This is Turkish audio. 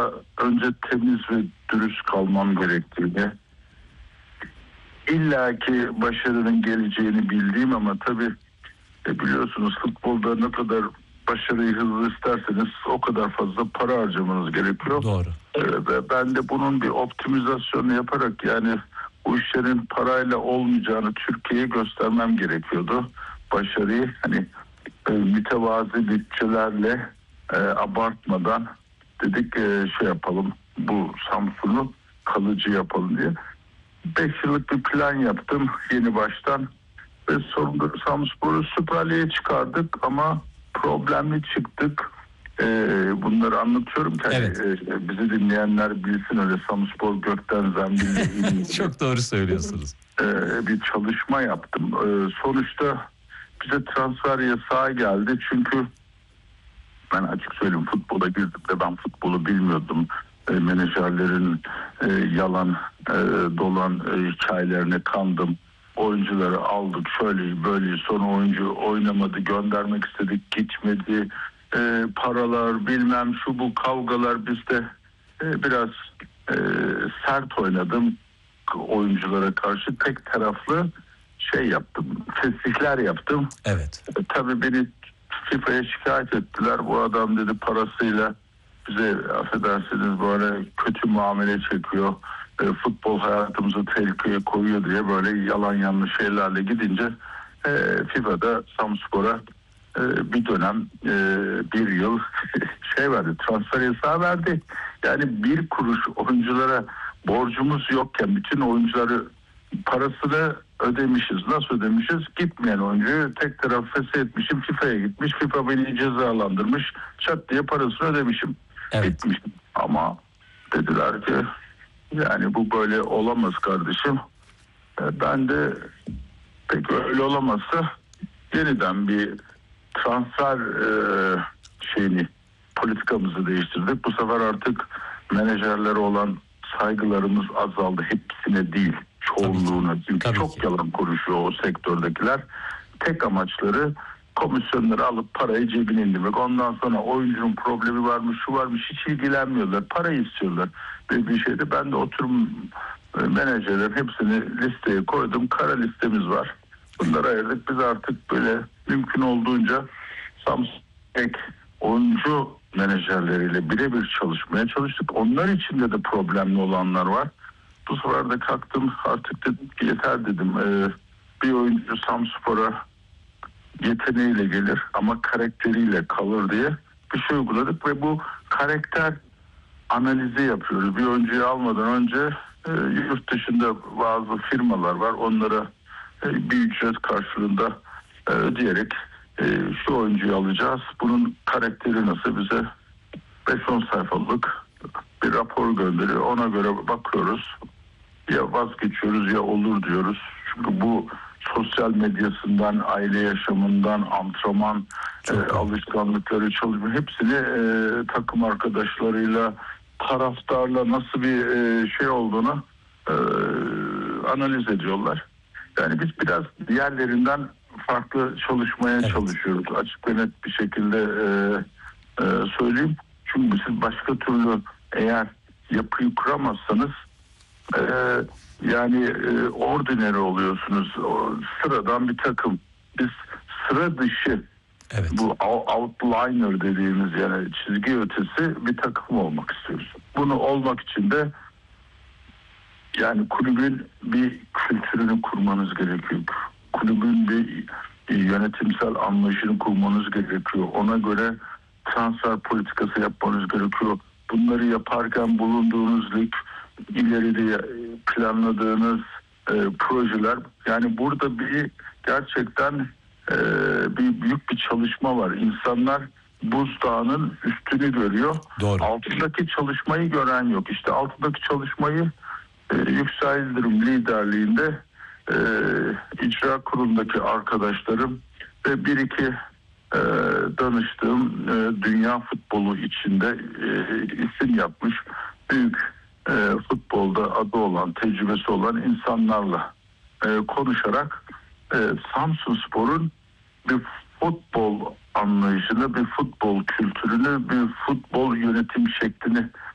futbolda önce temiz ve dürüst kalmam gerektiğini, illaki başarının geleceğini bildiğim ama tabii biliyorsunuz futbolda ne kadar başarıyı hızlı isterseniz o kadar fazla para harcamanız gerekiyor. Doğru. Ve ben de bunun bir optimizasyonu yaparak, yani bu işlerin parayla olmayacağını Türkiye'ye göstermem gerekiyordu. Başarıyı hani mütevazi bütçelerle abartmadan dedik şey yapalım, bu Samsun'u kalıcı yapalım diye. 5 yıllık bir plan yaptım yeni baştan ve sonunda Samspor'u Süper Lig'e çıkardık ama problemli çıktık. Bunları anlatıyorum ki evet. Bizi dinleyenler bilsin, öyle Samspor gökten zembille çok doğru söylüyorsunuz. Bir çalışma yaptım. Sonuçta bize transfer yasağı geldi çünkü ben açık söyleyeyim, futbola girdim de ben futbolu bilmiyordum. Menajerlerin yalan dolan hikayelerine kandım. Oyuncuları aldık şöyle böyle, sonra oyuncu oynamadı, göndermek istedik gitmedi. Paralar bilmem şu bu kavgalar, bizde biraz sert oynadım oyunculara karşı, tek taraflı şey yaptım, fesihler yaptım. Evet. Tabii beni FIFA'ya şikayet ettiler. Bu adam dedi parasıyla bize, affedersiniz, böyle kötü muamele çekiyor. Futbol hayatımızı tehlikeye koyuyor diye böyle yalan yanlış şeylerle gidince FIFA'da Samspor'a bir dönem bir yıl şey verdi, transfer yasağı verdi. Yani bir kuruş oyunculara borcumuz yokken bütün oyuncuları parasını ödemişiz. Nasıl ödemişiz? Gitmeyen oyuncuyu tek taraf feshetmişim, FIFA'ya gitmiş. FIFA beni cezalandırmış. Çat diye parasını ödemişim. Evet. Gitmişim. Ama dediler ki yani bu böyle olamaz kardeşim. Ben de peki öyle olamazsa yeniden bir transfer politikamızı değiştirdik. Bu sefer artık menajerlere olan saygılarımız azaldı. Hepsine değil, çoğunluğuna. Çünkü çok yalan konuşuyor o sektördekiler. Tek amaçları komisyonları alıp parayı cebine indirmek. Ondan sonra oyuncunun problemi varmış, şu varmış, hiç ilgilenmiyorlar. Parayı istiyorlar. Bir şeyde ben de oturum menajerlerin hepsini listeye koydum. Kara listemiz var. Bunları ayırdık. Biz artık böyle mümkün olduğunca Samsung oyuncu menajerleriyle birebir çalışmaya çalıştık. Onlar içinde de problemli olanlar var. Bu sefer de kalktım, artık dedim ki yeter dedim. Bir oyuncu Samspor'a yeteneğiyle gelir ama karakteriyle kalır diye bir şey uyguladık ve bu karakter analizi yapıyoruz. Bir oyuncuyu almadan önce yurt dışında bazı firmalar var. Onlara bir ücret karşılığında ödeyerek şu oyuncuyu alacağız. Bunun karakteri nasıl, bize 5-10 sayfalık bir rapor gönderiyor. Ona göre bakıyoruz. Ya vazgeçiyoruz ya olur diyoruz. Çünkü bu sosyal medyasından, aile yaşamından, antrenman alışkanlıkları, çalışma hepsini takım arkadaşlarıyla, taraftarla nasıl bir şey olduğunu analiz ediyorlar. Yani biz biraz diğerlerinden farklı çalışmaya çalışıyoruz. Açık ve net bir şekilde söyleyeyim. Çünkü siz başka türlü eğer yapıyı kuramazsanız yani ordinary oluyorsunuz. Sıradan bir takım. Biz sıra dışı, bu outliner dediğimiz, yani çizgi ötesi bir takım olmak istiyoruz. Bunu olmak için de yani kulübün bir kültürünü kurmanız gerekiyor. Kulübün bir yönetimsel anlayışını kurmanız gerekiyor. Ona göre transfer politikası yapmanız gerekiyor. Bunları yaparken bulunduğunuz lig, ileride planladığınız projeler, yani burada bir gerçekten bir büyük bir çalışma var. İnsanlar buzdağının üstünü görüyor. Doğru. Altındaki çalışmayı gören yok. İşte altındaki çalışmayı Yüksel Yıldırım liderliğinde icra kurulundaki arkadaşlarım ve bir iki danıştığım dünya futbolu içinde isim yapmış büyük futbolda adı olan, tecrübesi olan insanlarla konuşarak Samsunspor'un bir futbol anlayışını, bir futbol kültürünü, bir futbol yönetim şeklini